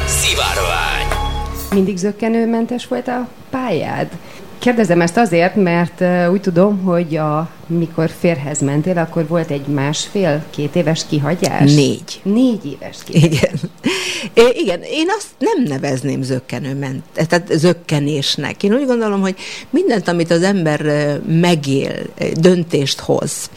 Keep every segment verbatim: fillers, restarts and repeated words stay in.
Szivárvány. Mindig zökkenőmentes volt a pályád? Kérdezem ezt azért, mert uh, úgy tudom, hogy a, mikor férhez mentél, akkor volt egy másfél-két éves kihagyás? Négy. Négy éves kihagyás. Igen. É, igen, én azt nem nevezném zökkenőment, tehát zökkenésnek. Én úgy gondolom, hogy mindent, amit az ember megél, döntést hoz,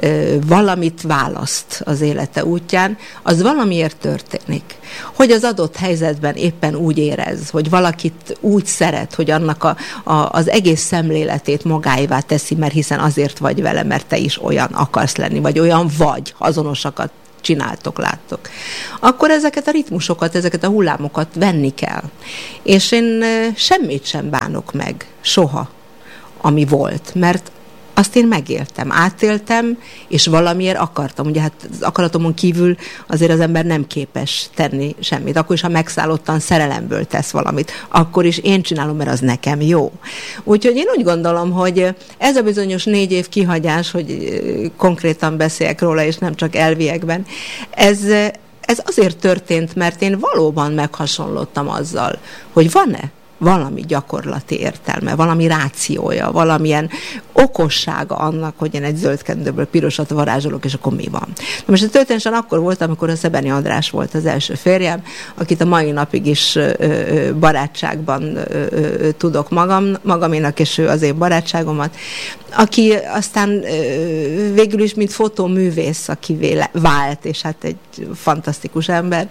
valamit választ az élete útján, az valamiért történik. Hogy az adott helyzetben éppen úgy érez, hogy valakit úgy szeret, hogy annak a, a, az egész szemléletét magáévá teszi, mert hiszen azért vagy vele, mert te is olyan akarsz lenni, vagy olyan vagy, azonosakat csináltok, láttok. Akkor ezeket a ritmusokat, ezeket a hullámokat venni kell. És én semmit sem bánok meg, soha, ami volt, mert azt én megéltem, átéltem, és valamiért akartam. Ugye hát az akaratomon kívül azért az ember nem képes tenni semmit. Akkor is, ha megszállottan szerelemből tesz valamit, akkor is én csinálom, mert az nekem jó. Úgyhogy én úgy gondolom, hogy ez a bizonyos négy év kihagyás, hogy konkrétan beszéljek róla, és nem csak elviekben, ez, ez azért történt, mert én valóban meghasonlottam azzal, hogy van-e valami gyakorlati értelme, valami rációja, valamilyen okossága annak, hogy én egy zöld kendőből pirosat varázsolok, és akkor mi van. Na most történetesen akkor volt, amikor a Szebeni András volt az első férjem, akit a mai napig is ö, ö, barátságban ö, ö, tudok magam, magaménak, és ő az én barátságomat, aki aztán ö, végül is, mint fotóművész, akivé vált, és hát egy fantasztikus ember.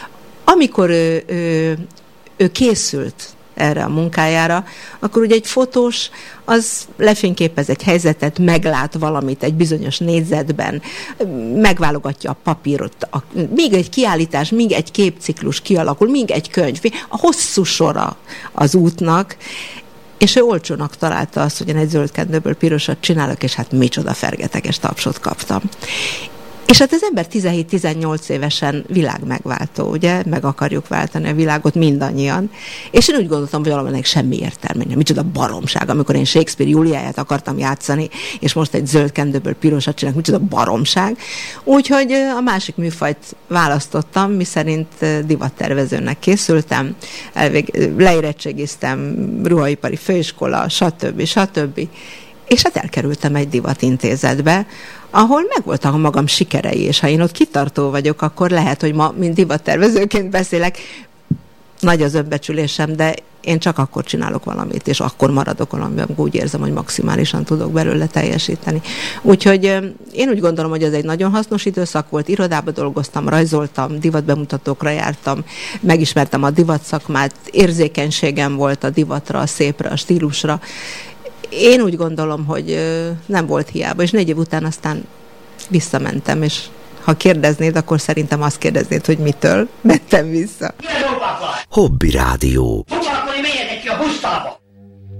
Amikor ő, ő, ő készült erre a munkájára, akkor ugye egy fotós az lefényképez egy helyzetet, meglát valamit egy bizonyos négyzetben, megválogatja a papírot, a, még egy kiállítás, még egy képciklus kialakul, még egy könyv, a hosszú sora az útnak, és ő olcsónak találta azt, hogy én egy zöld kendőből pirosat csinálok, és hát micsoda fergeteges tapsot kaptam. És hát az ember tizenhét-tizennyolc évesen világ megváltó, ugye? Meg akarjuk váltani a világot mindannyian. És én úgy gondoltam, hogy valaminek semmi értelme nem. Micsoda baromság, amikor én Shakespeare Júliáját akartam játszani, és most egy zöld kendőből pirosat csinálok, micsoda baromság. Úgyhogy a másik műfajt választottam, miszerint divattervezőnek készültem, elvég, leérettségiztem, ruhaipari főiskola, stb. stb. És hát elkerültem egy divatintézetbe, ahol megvoltak a magam sikerei, és ha én ott kitartó vagyok, akkor lehet, hogy ma, mint divattervezőként beszélek, nagy az önbecsülésem, de én csak akkor csinálok valamit, és akkor maradok valami, amikor úgy érzem, hogy maximálisan tudok belőle teljesíteni. Úgyhogy én úgy gondolom, hogy ez egy nagyon hasznos időszak volt, irodába dolgoztam, rajzoltam, divatbemutatókra jártam, megismertem a divatszakmát, érzékenységem volt a divatra, a szépre, a stílusra. Én úgy gondolom, hogy nem volt hiába, és négy év után aztán visszamentem, és ha kérdeznéd, akkor szerintem azt kérdeznéd, hogy mitől mentem vissza. Hobby Rádió. Foglalkozni, menjetek